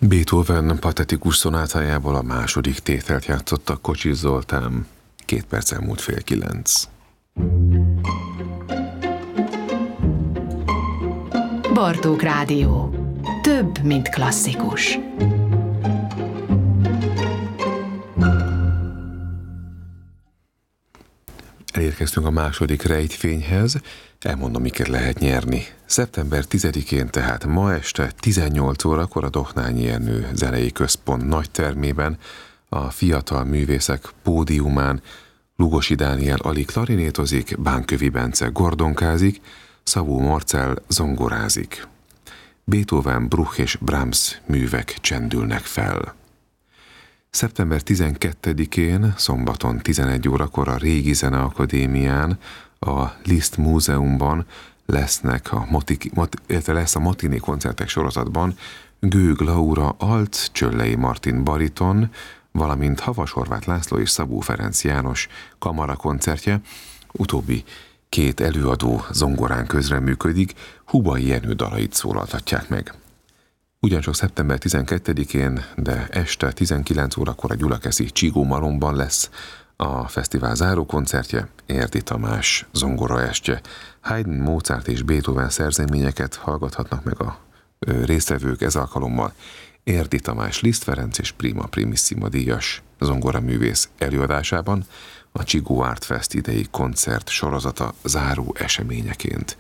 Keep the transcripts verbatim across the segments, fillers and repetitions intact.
Beethoven patetikus szonátájából a második tételt játszotta Kocsis Zoltán. Két perc elmúlt fél kilenc. Bartók Rádió. Több, mint klasszikus. Elérkeztünk a második rejtfényhez. Elmondom, miket lehet nyerni. szeptember tizedikén, tehát ma este tizennyolc órakor a Dohnányi Ernő Zenei Központ nagytermében a fiatal művészek pódiumán Lugosi Dániel Ali klarinétozik, Bánkövi Bence gordonkázik, Szabó Marcell zongorázik. Beethoven, Bruch és Brahms művek csendülnek fel. szeptember tizenkettedikén, szombaton tizenegy órakor a Régi Zeneakadémián, a Liszt Múzeumban lesznek a motik, mot, lesz a Matiné koncertek sorozatban Gőg Laura alt, Csöllei Martin bariton, valamint Havas Horváth László és Szabó Ferenc János kamara koncertje. Utóbbi két előadó zongorán közreműködik, Hubai Jenő dalait szólaltatják meg. Ugyancsak szeptember tizenkettedikén, de este tizenkilenc órakor a Gyulakeszi Csigó Malomban lesz a fesztivál zárókoncertje, Érdi Tamás zongoraestje. Haydn, Mozart és Beethoven szerzeményeket hallgathatnak meg a résztvevők ez alkalommal. Érdi Tamás Liszt Ferenc és Prima Primissima díjas zongoraművész előadásában a Csigó Art Fest idei koncert sorozata záró eseményeként.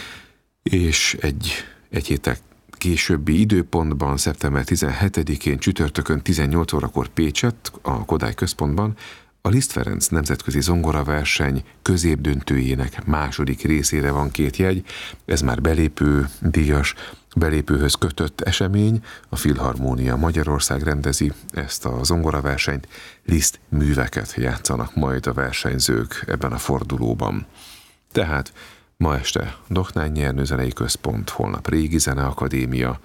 És egy, egy héttel későbbi időpontban, szeptember tizenhetedikén csütörtökön tizennyolc órakor Pécsett, a Kodály Központban a Liszt Ferenc nemzetközi zongoraverseny középdöntőjének második részére van két jegy. Ez már belépő díjas, belépőhöz kötött esemény. A Filharmónia Magyarország rendezi ezt a zongoraversenyt. Liszt műveket játszanak majd a versenyzők ebben a fordulóban. Tehát ma este Dohnányi Ernő Zenei Központ, holnap Régi Zeneakadémia,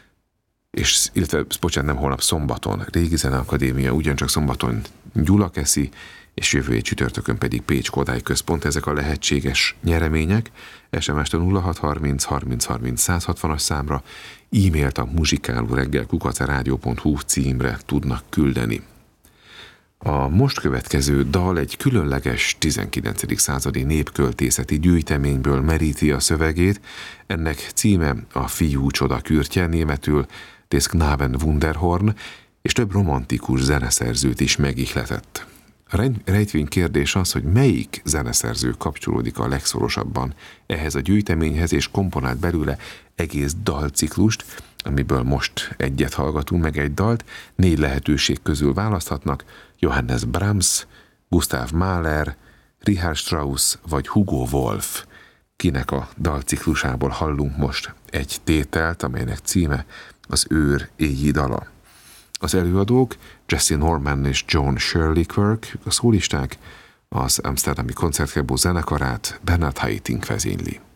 és illetve, bocsánat, nem holnap, szombaton Régi Zeneakadémia, ugyancsak szombaton Gyulakeszi, és jövő hét csütörtökön pedig Pécs Kodály Központ. Ezek a lehetséges nyeremények. es em es-t a nulla hat harminc harminc harminc száz hatvanas számra, e-mailt a muzsikálóreggel kukac rádió pont hu címre tudnak küldeni. A most következő dal egy különleges tizenkilencedik századi népköltészeti gyűjteményből meríti a szövegét. Ennek címe a Fiú csodakürtje, németül Des Knaben Wunderhorn, és több romantikus zeneszerzőt is megihletett. A rejtvény kérdés az, hogy melyik zeneszerző kapcsolódik a legszorosabban ehhez a gyűjteményhez, és komponált belőle egész dalciklust, amiből most egyet hallgatunk, meg egy dalt. Négy lehetőség közül választhatnak: Johannes Brahms, Gustav Mahler, Richard Strauss vagy Hugo Wolf. Kinek a dalciklusából hallunk most egy tételt, amelynek címe az Őr éji dala. Az előadók Jesse Norman és John Shirley Quirk, a szólisták az Amsterdami Koncertgebouw zenekarát Bernard Haitink vezényli.